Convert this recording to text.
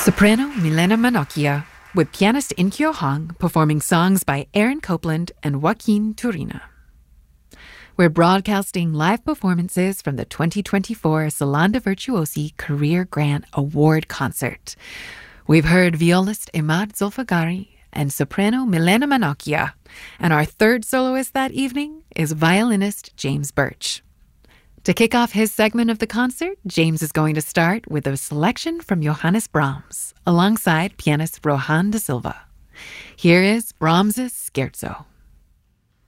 Soprano Milena Manocchia, with pianist Inkyo Hong performing songs by Aaron Copland and Joaquin Turina. We're broadcasting live performances from the 2024 Salon de Virtuosi Career Grant Award Concert. We've heard violist Imad Zulfagari and soprano Milena Manocchia, and our third soloist that evening is violinist James Birch. To kick off his segment of the concert, James is going to start with a selection from Johannes Brahms, alongside pianist Rohan da Silva. Here is Brahms's Scherzo.